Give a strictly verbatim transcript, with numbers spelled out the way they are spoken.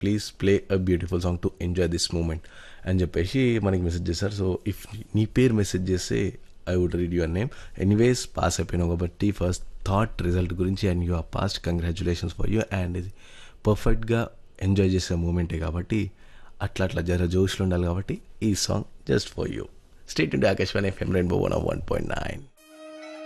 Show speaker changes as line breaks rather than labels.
Please play a beautiful song to enjoy this moment అని చెప్పేసి మనకి మెసేజ్ చేశారు. సో ఇఫ్ నీ పేరు మెసేజ్ చేస్తే I would read your name. Anyways pass అయిపోయినావు కాబట్టి ఫస్ట్ థాట్ రిజల్ట్ గురించి and you are past, congratulations for you. And ఇది పర్ఫెక్ట్గా ఎంజాయ్ చేసే మూమెంటే కాబట్టి అట్లా అట్లా జర జోష్లో ఉండాలి కాబట్టి ఈ song just for you. State into Akashvani FM rainbow one one point nine.